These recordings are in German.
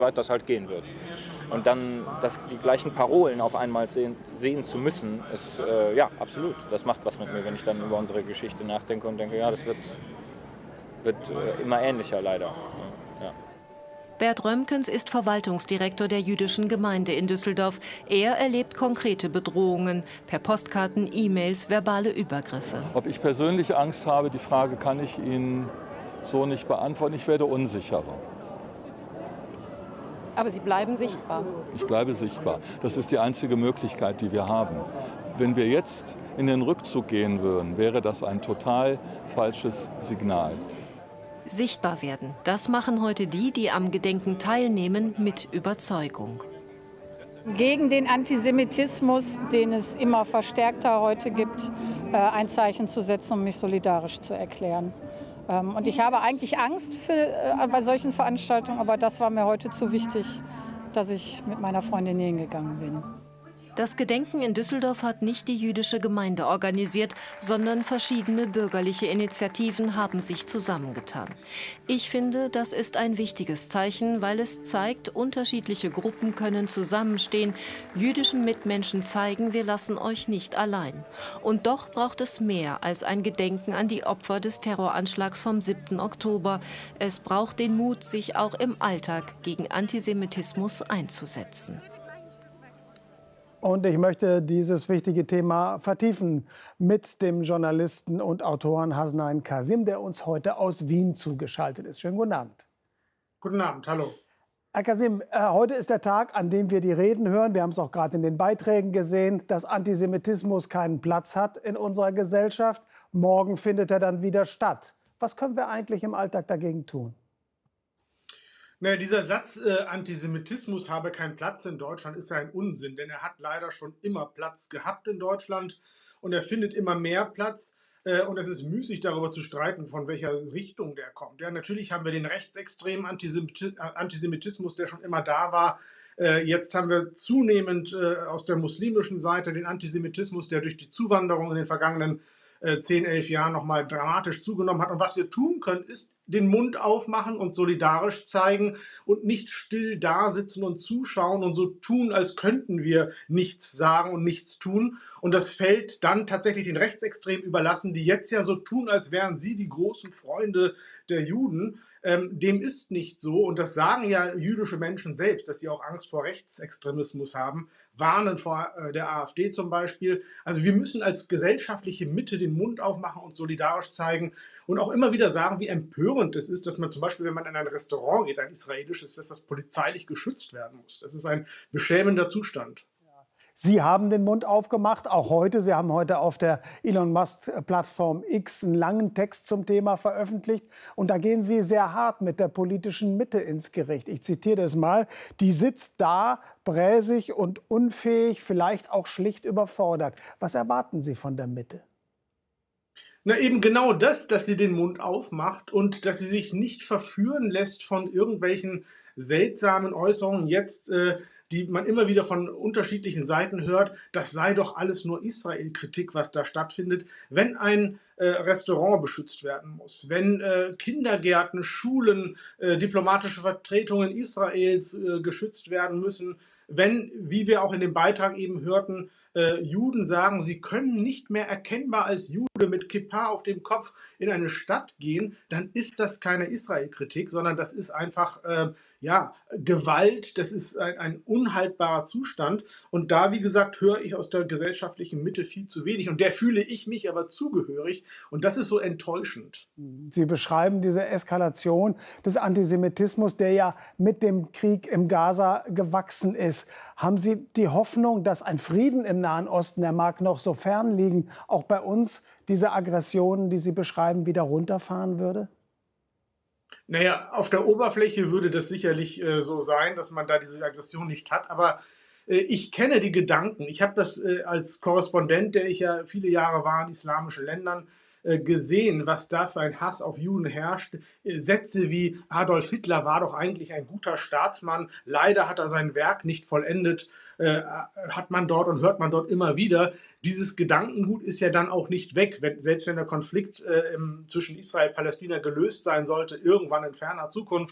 weit das halt gehen wird. Und dann die gleichen Parolen auf einmal sehen zu müssen, ist ja absolut. Das macht was mit mir, wenn ich dann über unsere Geschichte nachdenke und denke, ja, das wird immer ähnlicher leider. Ja. Bert Römkens ist Verwaltungsdirektor der jüdischen Gemeinde in Düsseldorf. Er erlebt konkrete Bedrohungen per Postkarten, E-Mails, verbale Übergriffe. Ob ich persönlich Angst habe, die Frage kann ich Ihnen so nicht beantworten. Ich werde unsicherer. Aber Sie bleiben sichtbar. Ich bleibe sichtbar. Das ist die einzige Möglichkeit, die wir haben. Wenn wir jetzt in den Rückzug gehen würden, wäre das ein total falsches Signal. Sichtbar werden, das machen heute die am Gedenken teilnehmen, mit Überzeugung. Gegen den Antisemitismus, den es immer verstärkter heute gibt, ein Zeichen zu setzen, um mich solidarisch zu erklären. Und ich habe eigentlich Angst bei solchen Veranstaltungen, aber das war mir heute zu wichtig, dass ich mit meiner Freundin hingegangen bin. Das Gedenken in Düsseldorf hat nicht die jüdische Gemeinde organisiert, sondern verschiedene bürgerliche Initiativen haben sich zusammengetan. Ich finde, das ist ein wichtiges Zeichen, weil es zeigt, unterschiedliche Gruppen können zusammenstehen, jüdischen Mitmenschen zeigen, wir lassen euch nicht allein. Und doch braucht es mehr als ein Gedenken an die Opfer des Terroranschlags vom 7. Oktober. Es braucht den Mut, sich auch im Alltag gegen Antisemitismus einzusetzen. Und ich möchte dieses wichtige Thema vertiefen mit dem Journalisten und Autoren Hasnain Kasim, der uns heute aus Wien zugeschaltet ist. Schönen guten Abend. Guten Abend, hallo. Herr Kasim, heute ist der Tag, an dem wir die Reden hören. Wir haben es auch gerade in den Beiträgen gesehen, dass Antisemitismus keinen Platz hat in unserer Gesellschaft. Morgen findet er dann wieder statt. Was können wir eigentlich im Alltag dagegen tun? Naja, dieser Satz, Antisemitismus habe keinen Platz in Deutschland, ist ja ein Unsinn, denn er hat leider schon immer Platz gehabt in Deutschland und er findet immer mehr Platz. Und es ist müßig, darüber zu streiten, von welcher Richtung der kommt. Ja, natürlich haben wir den rechtsextremen Antisemitismus, der schon immer da war. Jetzt haben wir zunehmend aus der muslimischen Seite den Antisemitismus, der durch die Zuwanderung in den vergangenen 10, 11 Jahren nochmal dramatisch zugenommen hat. Und was wir tun können, ist den Mund aufmachen und solidarisch zeigen und nicht still da sitzen und zuschauen und so tun, als könnten wir nichts sagen und nichts tun. Und das fällt dann tatsächlich den Rechtsextremen überlassen, die jetzt ja so tun, als wären sie die großen Freunde der Juden. Dem ist nicht so. Und das sagen ja jüdische Menschen selbst, dass sie auch Angst vor Rechtsextremismus haben, warnen vor der AfD zum Beispiel. Also wir müssen als gesellschaftliche Mitte den Mund aufmachen und solidarisch zeigen und auch immer wieder sagen, wie empörend es ist, dass man zum Beispiel, wenn man in ein Restaurant geht, ein israelisches, dass das polizeilich geschützt werden muss. Das ist ein beschämender Zustand. Sie haben den Mund aufgemacht, auch heute. Sie haben heute auf der Elon Musk-Plattform X einen langen Text zum Thema veröffentlicht. Und da gehen Sie sehr hart mit der politischen Mitte ins Gericht. Ich zitiere das mal. Die sitzt da, bräsig und unfähig, vielleicht auch schlicht überfordert. Was erwarten Sie von der Mitte? Na eben genau das, dass sie den Mund aufmacht und dass sie sich nicht verführen lässt von irgendwelchen seltsamen Äußerungen jetzt, die man immer wieder von unterschiedlichen Seiten hört, das sei doch alles nur Israel-Kritik, was da stattfindet. Wenn ein Restaurant beschützt werden muss, wenn Kindergärten, Schulen, diplomatische Vertretungen Israels geschützt werden müssen, wenn, wie wir auch in dem Beitrag eben hörten, Juden sagen, sie können nicht mehr erkennbar als Jude mit Kippa auf dem Kopf in eine Stadt gehen, dann ist das keine Israel-Kritik, sondern das ist einfach Gewalt, das ist ein unhaltbarer Zustand. Und da, wie gesagt, höre ich aus der gesellschaftlichen Mitte viel zu wenig. Und der fühle ich mich aber zugehörig. Und das ist so enttäuschend. Sie beschreiben diese Eskalation des Antisemitismus, der ja mit dem Krieg im Gaza gewachsen ist. Haben Sie die Hoffnung, dass ein Frieden im Nahen Osten, der mag noch so fern liegen, auch bei uns diese Aggressionen, die Sie beschreiben, wieder runterfahren würde? Naja, auf der Oberfläche würde das sicherlich so sein, dass man da diese Aggression nicht hat. Aber ich kenne die Gedanken. Ich habe das als Korrespondent, der ich ja viele Jahre war in islamischen Ländern, gesehen, was da für ein Hass auf Juden herrscht. Sätze wie Adolf Hitler war doch eigentlich ein guter Staatsmann, leider hat er sein Werk nicht vollendet, hat man dort und hört man dort immer wieder. Dieses Gedankengut ist ja dann auch nicht weg, selbst wenn der Konflikt zwischen Israel und Palästina gelöst sein sollte, irgendwann in ferner Zukunft.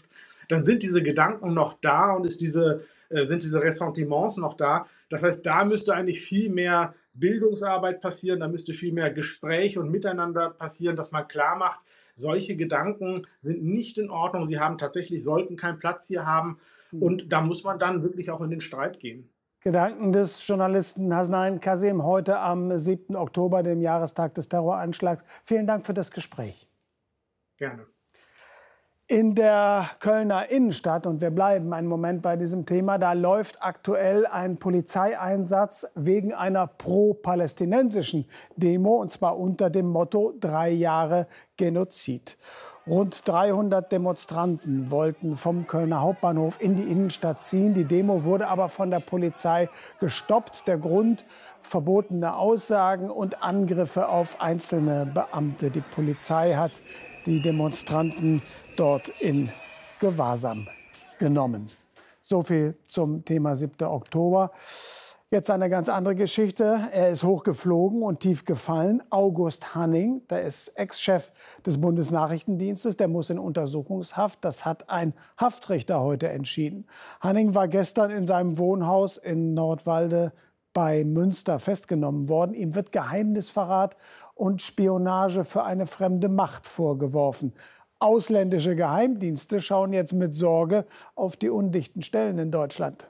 dann sind diese Gedanken noch da und sind diese Ressentiments noch da. Das heißt, da müsste eigentlich viel mehr Bildungsarbeit passieren, da müsste viel mehr Gespräch und Miteinander passieren, dass man klar macht, solche Gedanken sind nicht in Ordnung, sollten keinen Platz hier haben und da muss man dann wirklich auch in den Streit gehen. Gedanken des Journalisten Hasnain Kasim heute am 7. Oktober, dem Jahrestag des Terroranschlags. Vielen Dank für das Gespräch. Gerne. In der Kölner Innenstadt, und wir bleiben einen Moment bei diesem Thema, da läuft aktuell ein Polizeieinsatz wegen einer pro-palästinensischen Demo, und zwar unter dem Motto 3 Jahre Genozid. Rund 300 Demonstranten wollten vom Kölner Hauptbahnhof in die Innenstadt ziehen. Die Demo wurde aber von der Polizei gestoppt. Der Grund: verbotene Aussagen und Angriffe auf einzelne Beamte. Die Polizei hat die Demonstranten dort in Gewahrsam genommen. So viel zum Thema 7. Oktober. Jetzt eine ganz andere Geschichte. Er ist hochgeflogen und tief gefallen. August Hanning, der ist Ex-Chef des Bundesnachrichtendienstes, der muss in Untersuchungshaft. Das hat ein Haftrichter heute entschieden. Hanning war gestern in seinem Wohnhaus in Nordwalde bei Münster festgenommen worden. Ihm wird Geheimnisverrat und Spionage für eine fremde Macht vorgeworfen. Ausländische Geheimdienste schauen jetzt mit Sorge auf die undichten Stellen in Deutschland.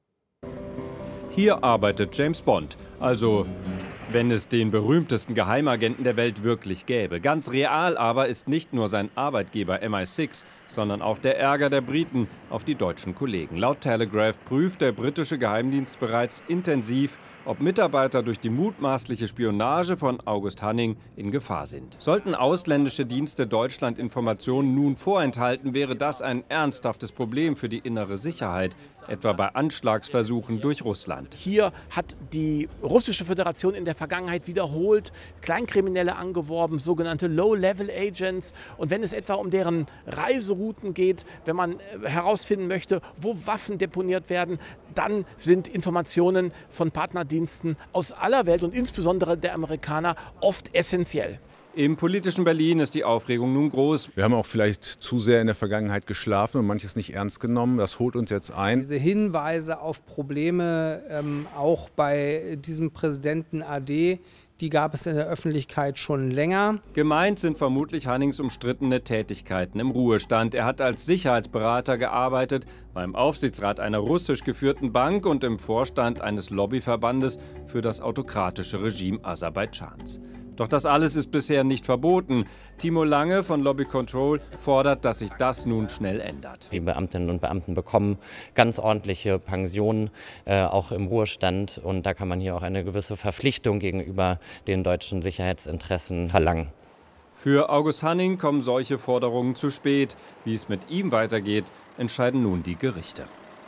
Hier arbeitet James Bond, also wenn es den berühmtesten Geheimagenten der Welt wirklich gäbe. Ganz real aber ist nicht nur sein Arbeitgeber MI6, sondern auch der Ärger der Briten auf die deutschen Kollegen. Laut Telegraph prüft der britische Geheimdienst bereits intensiv, ob Mitarbeiter durch die mutmaßliche Spionage von August Hanning in Gefahr sind. Sollten ausländische Dienste Deutschland Informationen nun vorenthalten, wäre das ein ernsthaftes Problem für die innere Sicherheit, etwa bei Anschlagsversuchen durch Russland. Hier hat die russische Föderation in der Vergangenheit wiederholt Kleinkriminelle angeworben, sogenannte Low-Level-Agents. Und wenn es etwa um deren Reiserouten geht, wenn man herausfinden möchte, wo Waffen deponiert werden, dann sind Informationen von Partnerdiensten aus aller Welt und insbesondere der Amerikaner oft essentiell. Im politischen Berlin ist die Aufregung nun groß. Wir haben auch vielleicht zu sehr in der Vergangenheit geschlafen und manches nicht ernst genommen. Das holt uns jetzt ein. Diese Hinweise auf Probleme, auch bei diesem Präsidenten AD, die gab es in der Öffentlichkeit schon länger. Gemeint sind vermutlich Hannings umstrittene Tätigkeiten im Ruhestand. Er hat als Sicherheitsberater gearbeitet, war im Aufsichtsrat einer russisch geführten Bank und im Vorstand eines Lobbyverbandes für das autokratische Regime Aserbaidschans. Doch das alles ist bisher nicht verboten. Timo Lange von Lobby Control fordert, dass sich das nun schnell ändert. Die Beamtinnen und Beamten bekommen ganz ordentliche Pensionen, auch im Ruhestand. Und da kann man hier auch eine gewisse Verpflichtung gegenüber den deutschen Sicherheitsinteressen verlangen. Für August Hanning kommen solche Forderungen zu spät. Wie es mit ihm weitergeht, entscheiden nun die Gerichte.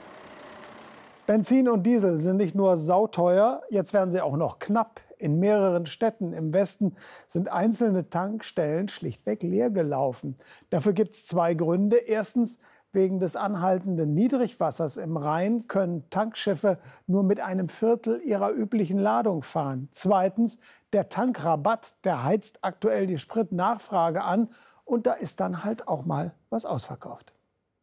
Benzin und Diesel sind nicht nur sauteuer, jetzt werden sie auch noch knapp. In mehreren Städten im Westen sind einzelne Tankstellen schlichtweg leer gelaufen. Dafür gibt es 2 Gründe. Erstens, wegen des anhaltenden Niedrigwassers im Rhein können Tankschiffe nur mit einem Viertel ihrer üblichen Ladung fahren. Zweitens, der Tankrabatt, der heizt aktuell die Spritnachfrage an. Und da ist dann halt auch mal was ausverkauft.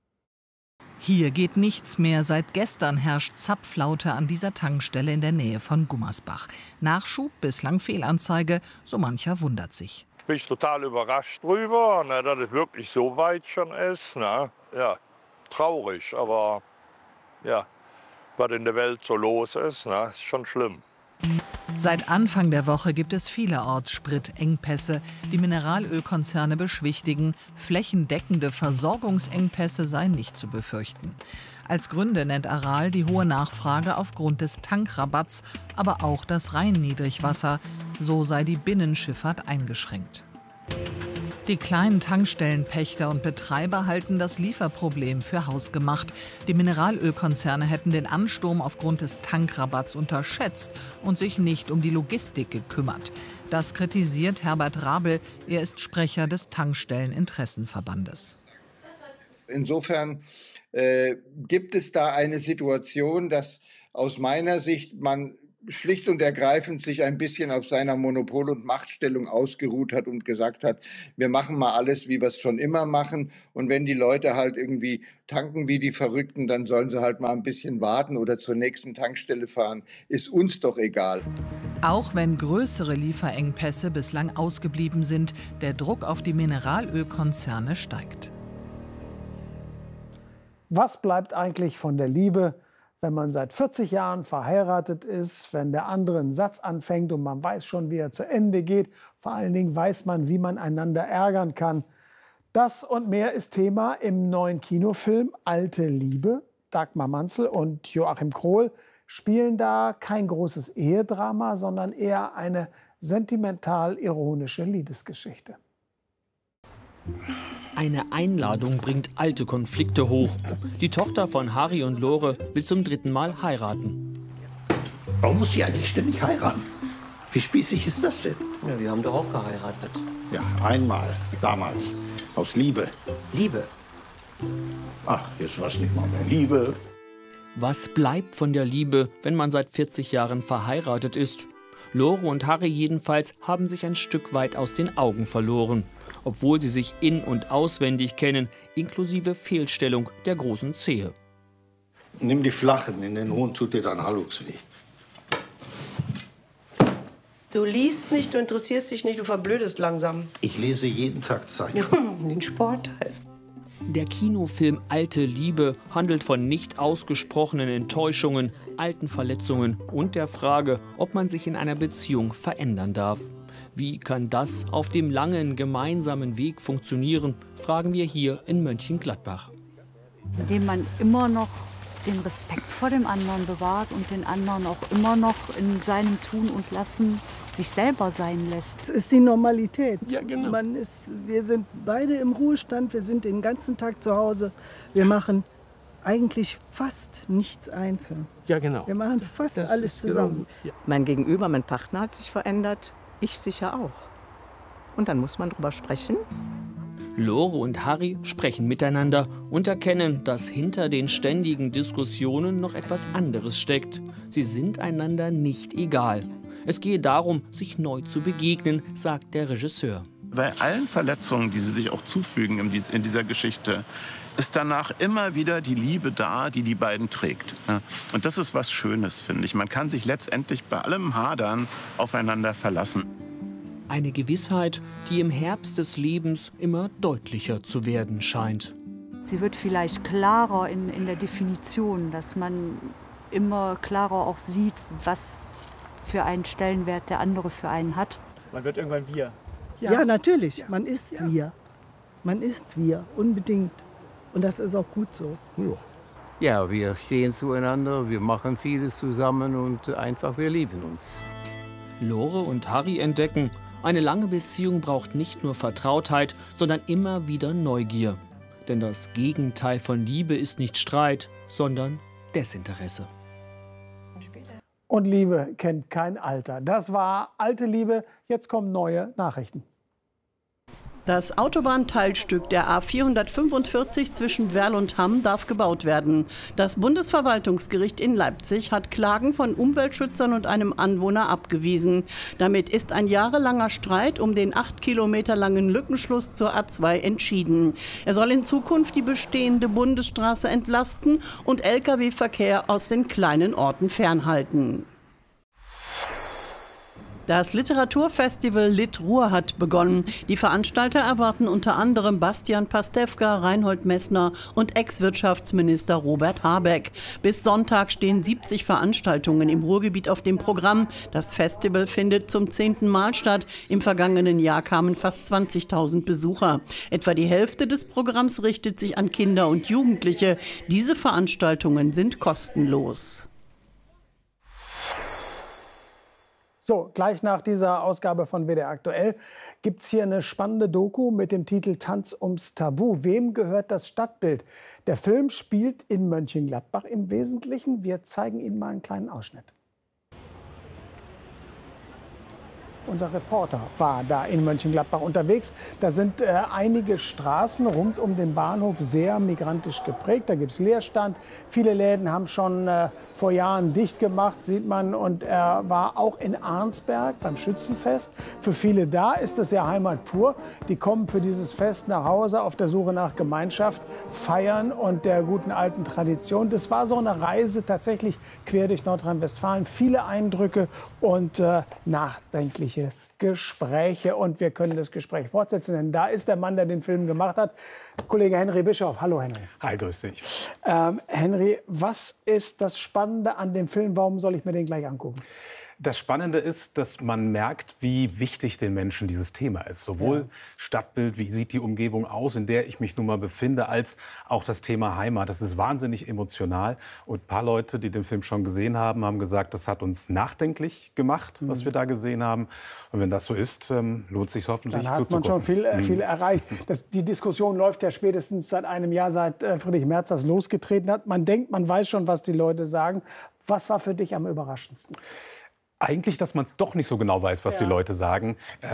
Hier geht nichts mehr. Seit gestern herrscht Zapflaute an dieser Tankstelle in der Nähe von Gummersbach. Nachschub, bislang Fehlanzeige, so mancher wundert sich. Bin ich total überrascht drüber, dass es wirklich so weit schon ist. Ja, traurig, aber ja, was in der Welt so los ist, ist schon schlimm. Seit Anfang der Woche gibt es vielerorts Spritengpässe. Die Mineralölkonzerne beschwichtigen, flächendeckende Versorgungsengpässe seien nicht zu befürchten. Als Gründe nennt Aral die hohe Nachfrage aufgrund des Tankrabatts, aber auch das Rheinniedrigwasser. So sei die Binnenschifffahrt eingeschränkt. Die kleinen Tankstellenpächter und Betreiber halten das Lieferproblem für hausgemacht. Die Mineralölkonzerne hätten den Ansturm aufgrund des Tankrabatts unterschätzt und sich nicht um die Logistik gekümmert. Das kritisiert Herbert Rabel. Er ist Sprecher des Tankstelleninteressenverbandes. Insofern gibt es da eine Situation, dass aus meiner Sicht man schlicht und ergreifend sich ein bisschen auf seiner Monopol- und Machtstellung ausgeruht hat und gesagt hat, wir machen mal alles, wie wir es schon immer machen. Und wenn die Leute halt irgendwie tanken wie die Verrückten, dann sollen sie halt mal ein bisschen warten oder zur nächsten Tankstelle fahren. Ist uns doch egal. Auch wenn größere Lieferengpässe bislang ausgeblieben sind, der Druck auf die Mineralölkonzerne steigt. Was bleibt eigentlich von der Liebe, wenn man seit 40 Jahren verheiratet ist, wenn der andere einen Satz anfängt und man weiß schon, wie er zu Ende geht? Vor allen Dingen weiß man, wie man einander ärgern kann. Das und mehr ist Thema im neuen Kinofilm Alte Liebe. Dagmar Manzel und Joachim Krohl spielen da kein großes Ehedrama, sondern eher eine sentimental-ironische Liebesgeschichte. Eine Einladung bringt alte Konflikte hoch. Die Tochter von Harry und Lore will zum 3. Mal heiraten. Warum muss sie eigentlich ständig heiraten? Wie spießig ist das denn? Ja, wir haben doch auch geheiratet. Ja, einmal, damals. Aus Liebe. Liebe? Ach, jetzt war es nicht mal mehr Liebe. Was bleibt von der Liebe, wenn man seit 40 Jahren verheiratet ist? Lore und Harry jedenfalls haben sich ein Stück weit aus den Augen verloren, obwohl sie sich in- und auswendig kennen, inklusive Fehlstellung der großen Zehe. Nimm die flachen, in den hohen tut dir dein Hallux weh. Du liest nicht, du interessierst dich nicht, du verblödest langsam. Ich lese jeden Tag Zeitung. Den Sportteil. Der Kinofilm Alte Liebe handelt von nicht ausgesprochenen Enttäuschungen, alten Verletzungen und der Frage, ob man sich in einer Beziehung verändern darf. Wie kann das auf dem langen gemeinsamen Weg funktionieren, fragen wir hier in Mönchengladbach. Indem man immer noch den Respekt vor dem anderen bewahrt und den anderen auch immer noch in seinem Tun und Lassen sich selber sein lässt. Es ist die Normalität. Ja, genau. Wir sind beide im Ruhestand, wir sind den ganzen Tag zu Hause. Wir machen eigentlich fast nichts einzeln. Ja, genau. Wir machen fast alles zusammen. Genau. Mein Gegenüber, mein Partner hat sich verändert, ich sicher auch. Und dann muss man drüber sprechen. Lore und Harry sprechen miteinander und erkennen, dass hinter den ständigen Diskussionen noch etwas anderes steckt. Sie sind einander nicht egal. Es gehe darum, sich neu zu begegnen, sagt der Regisseur. Bei allen Verletzungen, die sie sich auch zufügen in dieser Geschichte, ist danach immer wieder die Liebe da, die die beiden trägt. Und das ist was Schönes, finde ich. Man kann sich letztendlich bei allem Hadern aufeinander verlassen. Eine Gewissheit, die im Herbst des Lebens immer deutlicher zu werden scheint. Sie wird vielleicht klarer in der Definition, dass man immer klarer auch sieht, was für einen Stellenwert der andere für einen hat. Man wird irgendwann wir. Ja, natürlich. Man ist wir. Man ist wir, unbedingt. Und das ist auch gut so. Ja, wir stehen zueinander, wir machen vieles zusammen und einfach, wir lieben uns. Lore und Harry entdecken, eine lange Beziehung braucht nicht nur Vertrautheit, sondern immer wieder Neugier. Denn das Gegenteil von Liebe ist nicht Streit, sondern Desinteresse. Und Liebe kennt kein Alter. Das war Alte Liebe. Jetzt kommen neue Nachrichten. Das Autobahnteilstück der A445 zwischen Werl und Hamm darf gebaut werden. Das Bundesverwaltungsgericht in Leipzig hat Klagen von Umweltschützern und einem Anwohner abgewiesen. Damit ist ein jahrelanger Streit um den 8 Kilometer langen Lückenschluss zur A2 entschieden. Er soll in Zukunft die bestehende Bundesstraße entlasten und Lkw-Verkehr aus den kleinen Orten fernhalten. Das Literaturfestival Lit-Ruhr hat begonnen. Die Veranstalter erwarten unter anderem Bastian Pastewka, Reinhold Messner und Ex-Wirtschaftsminister Robert Habeck. Bis Sonntag stehen 70 Veranstaltungen im Ruhrgebiet auf dem Programm. Das Festival findet zum 10. Mal statt. Im vergangenen Jahr kamen fast 20.000 Besucher. Etwa die Hälfte des Programms richtet sich an Kinder und Jugendliche. Diese Veranstaltungen sind kostenlos. So, gleich nach dieser Ausgabe von WDR Aktuell gibt es hier eine spannende Doku mit dem Titel Tanz ums Tabu. Wem gehört das Stadtbild? Der Film spielt in Mönchengladbach im Wesentlichen. Wir zeigen Ihnen mal einen kleinen Ausschnitt. unser Reporter war da in Mönchengladbach unterwegs. Da sind einige Straßen rund um den Bahnhof sehr migrantisch geprägt. Da gibt es Leerstand. Viele Läden haben schon vor Jahren dicht gemacht, sieht man. Und er war auch in Arnsberg beim Schützenfest. Für viele da ist es ja Heimat pur. Die kommen für dieses Fest nach Hause auf der Suche nach Gemeinschaft, Feiern und der guten alten Tradition. Das war so eine Reise tatsächlich quer durch Nordrhein-Westfalen. Viele Eindrücke und nachdenkliche Gespräche. Und wir können das Gespräch fortsetzen, denn da ist der Mann, der den Film gemacht hat, Kollege Henry Bischof. Hallo Henry. Hi, grüß dich. Henry, was ist das Spannende an dem Film? Warum soll ich mir den gleich angucken? Das Spannende ist, dass man merkt, wie wichtig den Menschen dieses Thema ist. Sowohl Stadtbild, wie sieht die Umgebung aus, in der ich mich nun mal befinde, als auch das Thema Heimat. Das ist wahnsinnig emotional. Und ein paar Leute, die den Film schon gesehen haben, haben gesagt, das hat uns nachdenklich gemacht, was wir da gesehen haben. Und wenn das so ist, lohnt es sich hoffentlich zuzugucken. Dann hat man schon viel erreicht. Die Diskussion läuft ja spätestens seit einem Jahr, seit Friedrich Merz das losgetreten hat. Man denkt, man weiß schon, was die Leute sagen. Was war für dich am überraschendsten? Eigentlich, dass man es doch nicht so genau weiß, was die Leute sagen.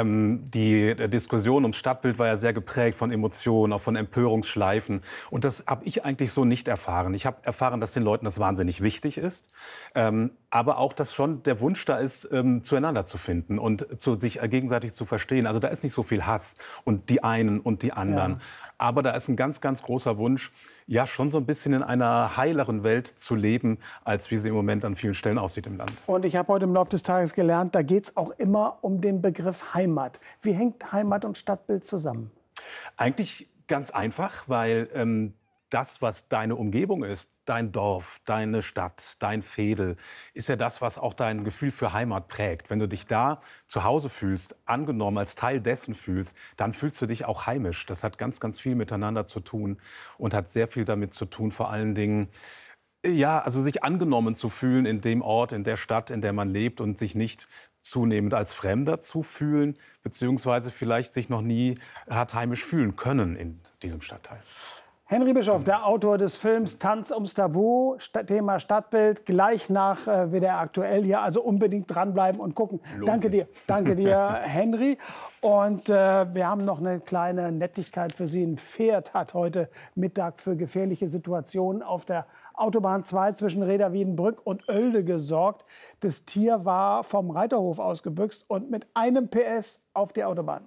Die Diskussion ums Stadtbild war ja sehr geprägt von Emotionen, auch von Empörungsschleifen. Und das habe ich eigentlich so nicht erfahren. Ich habe erfahren, dass den Leuten das wahnsinnig wichtig ist. Aber auch, dass schon der Wunsch da ist, zueinander zu finden und sich gegenseitig zu verstehen. Also da ist nicht so viel Hass und die einen und die anderen. Ja. Aber da ist ein ganz, ganz großer Wunsch, ja, schon so ein bisschen in einer heileren Welt zu leben, als wie sie im Moment an vielen Stellen aussieht im Land. Und ich habe heute im Laufe des Tages gelernt, da geht es auch immer um den Begriff Heimat. Wie hängt Heimat und Stadtbild zusammen? Eigentlich ganz einfach, weil das, was deine Umgebung ist, dein Dorf, deine Stadt, dein Veedel, ist ja das, was auch dein Gefühl für Heimat prägt. Wenn du dich da zu Hause fühlst, angenommen als Teil dessen fühlst, dann fühlst du dich auch heimisch. Das hat ganz, ganz viel miteinander zu tun und hat sehr viel damit zu tun, vor allen Dingen, ja, also sich angenommen zu fühlen in dem Ort, in der Stadt, in der man lebt und sich nicht zunehmend als Fremder zu fühlen, beziehungsweise vielleicht sich noch nie hat heimisch fühlen können in diesem Stadtteil. Henry Bischof, der Autor des Films Tanz ums Tabu, Thema Stadtbild, gleich nach WDR aktuell hier. Also unbedingt dranbleiben und gucken. Danke dir, Henry. Und wir haben noch eine kleine Nettigkeit für Sie. Ein Pferd hat heute Mittag für gefährliche Situationen auf der Autobahn 2 zwischen Reda-Wiedenbrück und Oelde gesorgt. Das Tier war vom Reiterhof ausgebüxt und mit einem PS auf die Autobahn.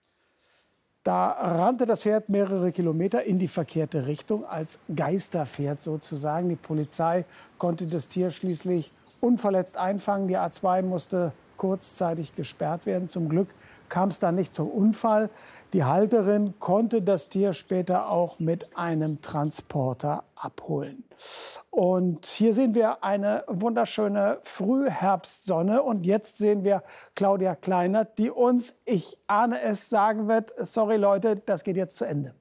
Da rannte das Pferd mehrere Kilometer in die verkehrte Richtung, als Geisterpferd sozusagen. Die Polizei konnte das Tier schließlich unverletzt einfangen. Die A2 musste kurzzeitig gesperrt werden. Zum Glück kam es dann nicht zum Unfall. Die Halterin konnte das Tier später auch mit einem Transporter abholen. Und hier sehen wir eine wunderschöne Frühherbstsonne. Und jetzt sehen wir Claudia Kleinert, die uns, ich ahne es, sagen wird, sorry Leute, das geht jetzt zu Ende.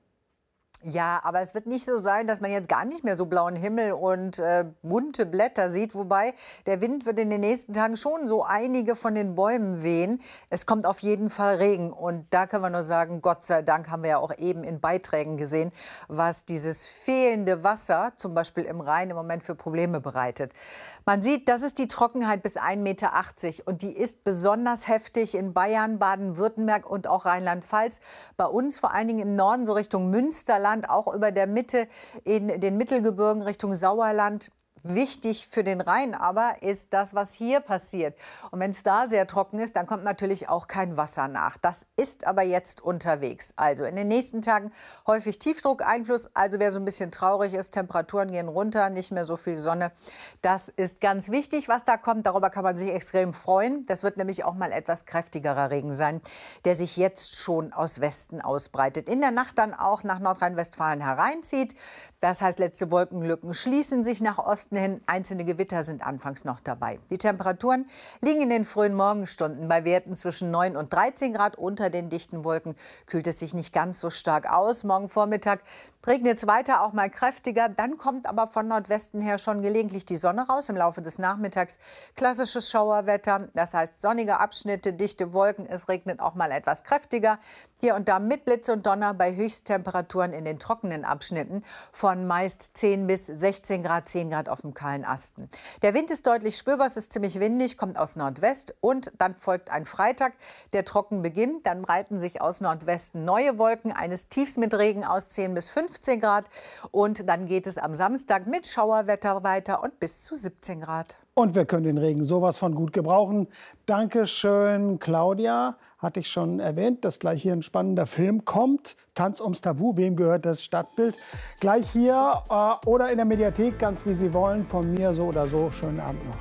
Ja, aber es wird nicht so sein, dass man jetzt gar nicht mehr so blauen Himmel und bunte Blätter sieht. Wobei der Wind wird in den nächsten Tagen schon so einige von den Bäumen wehen. Es kommt auf jeden Fall Regen. Und da können wir nur sagen, Gott sei Dank haben wir ja auch eben in Beiträgen gesehen, was dieses fehlende Wasser, zum Beispiel im Rhein, im Moment für Probleme bereitet. Man sieht, das ist die Trockenheit bis 1,80 Meter. Und die ist besonders heftig in Bayern, Baden-Württemberg und auch Rheinland-Pfalz. Bei uns vor allen Dingen im Norden, so Richtung Münsterland, auch über der Mitte in den Mittelgebirgen Richtung Sauerland. Wichtig für den Rhein aber ist das, was hier passiert. Und wenn es da sehr trocken ist, dann kommt natürlich auch kein Wasser nach. Das ist aber jetzt unterwegs. Also in den nächsten Tagen häufig Tiefdruckeinfluss. Also wer so ein bisschen traurig ist, Temperaturen gehen runter, nicht mehr so viel Sonne. Das ist ganz wichtig, was da kommt. Darüber kann man sich extrem freuen. Das wird nämlich auch mal etwas kräftigerer Regen sein, der sich jetzt schon aus Westen ausbreitet. In der Nacht dann auch nach Nordrhein-Westfalen hereinzieht. Das heißt, letzte Wolkenlücken schließen sich nach Osten hin. Einzelne Gewitter sind anfangs noch dabei. Die Temperaturen liegen in den frühen Morgenstunden bei Werten zwischen 9 und 13 Grad. Unter den dichten Wolken kühlt es sich nicht ganz so stark aus. Morgen Vormittag regnet es weiter, auch mal kräftiger. Dann kommt aber von Nordwesten her schon gelegentlich die Sonne raus. Im Laufe des Nachmittags klassisches Schauerwetter. Das heißt sonnige Abschnitte, dichte Wolken. Es regnet auch mal etwas kräftiger. Hier und da mit Blitz und Donner bei Höchsttemperaturen in den trockenen Abschnitten von meist 10 bis 16 Grad, 10 Grad auf dem kahlen Asten. Der Wind ist deutlich spürbar, es ist ziemlich windig, kommt aus Nordwest und dann folgt ein Freitag, der trocken beginnt. Dann breiten sich aus Nordwesten neue Wolken eines Tiefs mit Regen aus 10 bis 15 Grad und dann geht es am Samstag mit Schauerwetter weiter und bis zu 17 Grad. Und wir können den Regen sowas von gut gebrauchen. Dankeschön, Claudia. Hatte ich schon erwähnt, dass gleich hier ein spannender Film kommt. Tanz ums Tabu, wem gehört das Stadtbild? Gleich hier oder in der Mediathek, ganz wie Sie wollen. Von mir so oder so. Schönen Abend noch.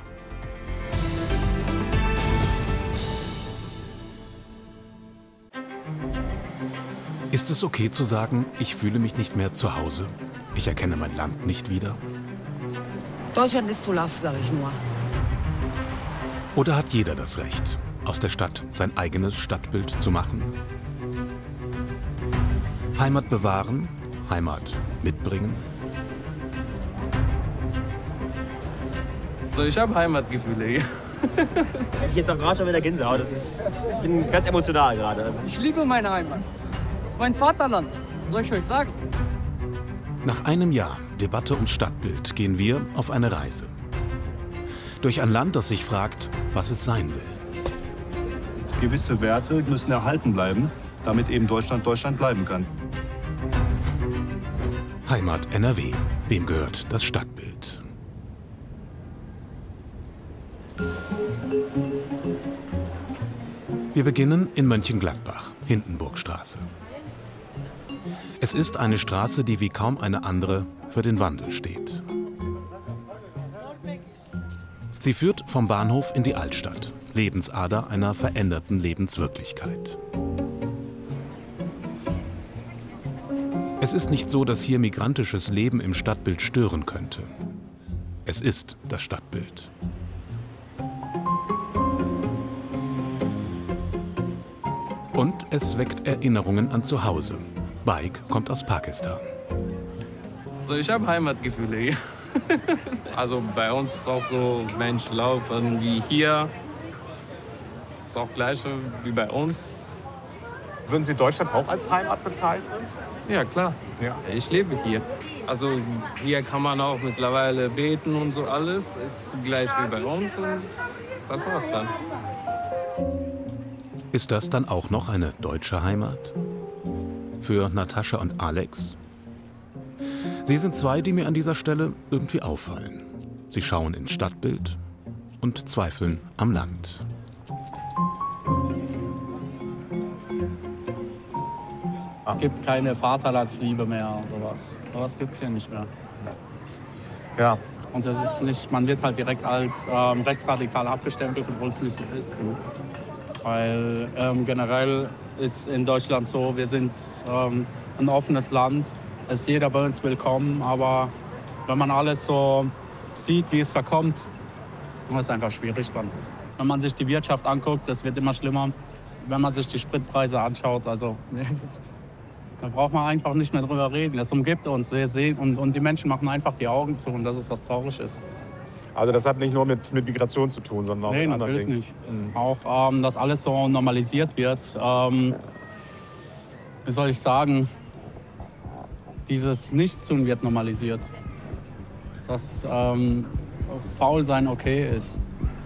Ist es okay zu sagen, ich fühle mich nicht mehr zu Hause? Ich erkenne mein Land nicht wieder? Deutschland ist zu laff, sag ich nur. Oder hat jeder das Recht, aus der Stadt sein eigenes Stadtbild zu machen? Heimat bewahren, Heimat mitbringen? Also ich habe Heimatgefühle hier. Ich jetzt auch gerade schon wieder Gänsehaut. Ich bin ganz emotional gerade. Also Ich liebe meine Heimat. Das ist mein Vaterland. Soll ich euch sagen? Nach einem Jahr Debatte ums Stadtbild gehen wir auf eine Reise. Durch ein Land, das sich fragt, was es sein will. Gewisse Werte müssen erhalten bleiben, damit eben Deutschland Deutschland bleiben kann. Heimat NRW. Wem gehört das Stadtbild? Wir beginnen in Mönchengladbach, Hindenburgstraße. Es ist eine Straße, die wie kaum eine andere für den Wandel steht. Sie führt vom Bahnhof in die Altstadt, Lebensader einer veränderten Lebenswirklichkeit. Es ist nicht so, dass hier migrantisches Leben im Stadtbild stören könnte. Es ist das Stadtbild. Und es weckt Erinnerungen an zu Hause. Bike kommt aus Pakistan. Also ich habe Heimatgefühle hier. Also bei uns ist auch so, Menschen laufen wie hier. Ist auch gleiche wie bei uns. Würden Sie Deutschland auch als Heimat bezeichnen? Ja, klar. Ja. Ich lebe hier. Also hier kann man auch mittlerweile beten und so alles. Ist gleich wie bei uns und das war's dann. Ist das dann auch noch eine deutsche Heimat? Für Natascha und Alex? Sie sind zwei, die mir an dieser Stelle irgendwie auffallen. Sie schauen ins Stadtbild und zweifeln am Land. Es gibt keine Vaterlandsliebe mehr oder sowas. Sowas gibt es hier nicht mehr. Ja. Und das ist nicht, man wird halt direkt als rechtsradikal abgestempelt, obwohl es nicht so ist. Weil generell ist in Deutschland so, wir sind ein offenes Land. Es ist jeder bei uns willkommen, aber wenn man alles so sieht, wie es verkommt, ist es einfach schwierig dann. Wenn man sich die Wirtschaft anguckt, das wird immer schlimmer. Wenn man sich die Spritpreise anschaut, also da braucht man einfach nicht mehr drüber reden. Das umgibt uns und die Menschen machen einfach die Augen zu und das ist, was traurig ist. Also das hat nicht nur mit Migration zu tun, sondern auch mit anderen Dingen. Natürlich nicht. Auch, dass alles so normalisiert wird. Wie soll ich sagen? Dieses Nichtstun wird normalisiert. Dass Faulsein okay ist.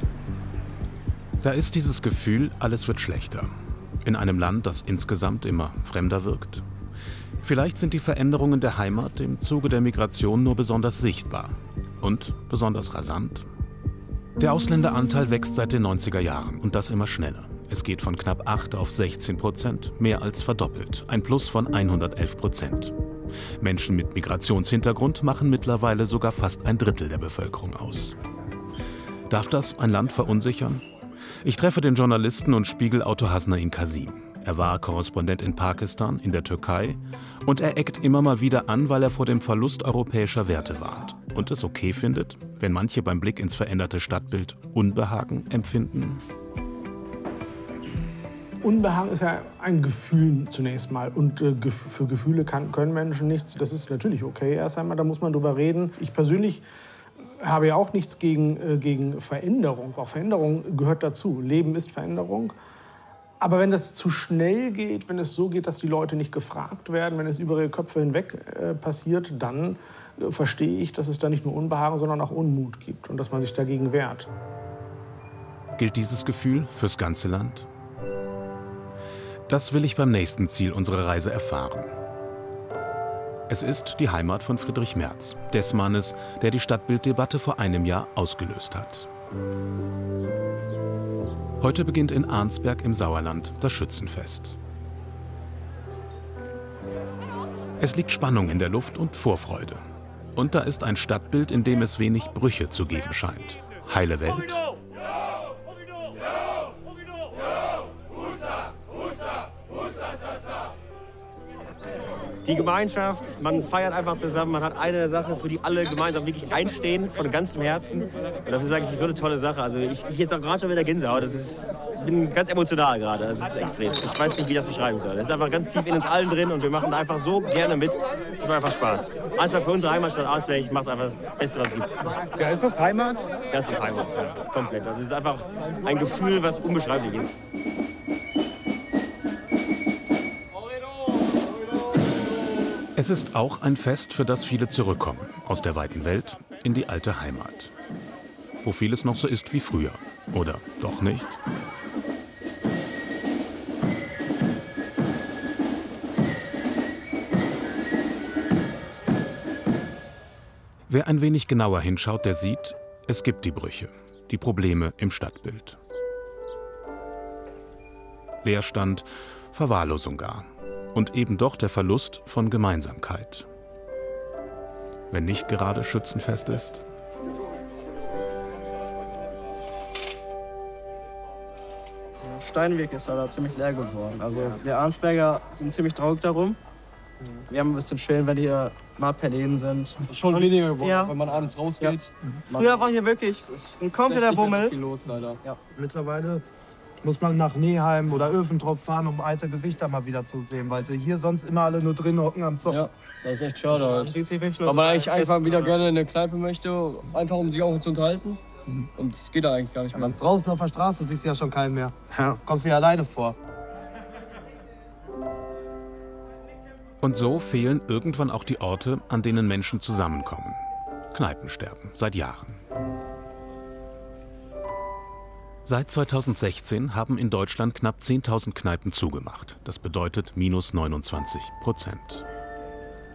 Da ist dieses Gefühl, alles wird schlechter. In einem Land, das insgesamt immer fremder wirkt. Vielleicht sind die Veränderungen der Heimat im Zuge der Migration nur besonders sichtbar und besonders rasant. Der Ausländeranteil wächst seit den 90er Jahren und das immer schneller. Es geht von knapp 8 auf 16%, mehr als verdoppelt, ein Plus von 111%. Menschen mit Migrationshintergrund machen mittlerweile sogar fast ein Drittel der Bevölkerung aus. Darf das ein Land verunsichern? Ich treffe den Journalisten und Spiegelautor Hasnain Kasim. Er war Korrespondent in Pakistan, in der Türkei und er eckt immer mal wieder an, weil er vor dem Verlust europäischer Werte warnt und es okay findet, wenn manche beim Blick ins veränderte Stadtbild Unbehagen empfinden. Unbehagen ist ja ein Gefühl zunächst mal und für Gefühle können Menschen nichts. Das ist natürlich okay erst einmal, da muss man drüber reden. Ich persönlich habe ja auch nichts gegen Veränderung. Auch Veränderung gehört dazu. Leben ist Veränderung. Aber wenn das zu schnell geht, wenn es so geht, dass die Leute nicht gefragt werden, wenn es über ihre Köpfe hinweg passiert, dann verstehe ich, dass es da nicht nur Unbehagen, sondern auch Unmut gibt und dass man sich dagegen wehrt. Gilt dieses Gefühl fürs ganze Land? Das will ich beim nächsten Ziel unserer Reise erfahren. Es ist die Heimat von Friedrich Merz, des Mannes, der die Stadtbilddebatte vor einem Jahr ausgelöst hat. Heute beginnt in Arnsberg im Sauerland das Schützenfest. Es liegt Spannung in der Luft und Vorfreude. Und da ist ein Stadtbild, in dem es wenig Brüche zu geben scheint. Heile Welt. Die Gemeinschaft, man feiert einfach zusammen, man hat eine Sache, für die alle gemeinsam wirklich einstehen, von ganzem Herzen. Und das ist eigentlich so eine tolle Sache. Also ich jetzt auch gerade schon wieder Gänsehaut. Ich bin ganz emotional gerade, das ist extrem. Ich weiß nicht, wie ich das beschreiben soll. Das ist einfach ganz tief in uns allen drin und wir machen da einfach so gerne mit. Das macht einfach Spaß. Arnsberg für unsere Heimatstadt Arnsberg macht einfach das Beste, was es gibt. Ja, ist das Heimat? Das ist Heimat, ja, komplett. Also es ist einfach ein Gefühl, was unbeschreiblich ist. Es ist auch ein Fest, für das viele zurückkommen, aus der weiten Welt in die alte Heimat. Wo vieles noch so ist wie früher. Oder doch nicht? Wer ein wenig genauer hinschaut, der sieht, es gibt die Brüche, die Probleme im Stadtbild. Leerstand, Verwahrlosung gar. Und eben doch der Verlust von Gemeinsamkeit. Wenn nicht gerade Schützenfest ist. Steinweg ist da ziemlich leer geworden. Also wir Arnsberger sind ziemlich traurig darum. Wir haben ein bisschen schön, wenn hier mal per Läden sind. Schon weniger geworden, ja, wenn man abends rausgeht. Ja. Früher war hier wirklich ein kompletter Bummel. Viel los, leider. Ja. Mittlerweile muss man nach Neheim oder Öfentrop fahren, um alte Gesichter mal wieder zu sehen, weil sie hier sonst immer alle nur drin hocken am Zocken. Ja, das ist echt schade halt. Weil man eigentlich einfach wieder gerne in eine Kneipe möchte, einfach um sich auch zu unterhalten. Und es geht da eigentlich gar nicht mehr. Draußen auf der Straße siehst du ja schon keinen mehr. Ja. Kommst du dir alleine vor. Und so fehlen irgendwann auch die Orte, an denen Menschen zusammenkommen. Kneipensterben, seit Jahren. Seit 2016 haben in Deutschland knapp 10.000 Kneipen zugemacht. Das bedeutet -29%.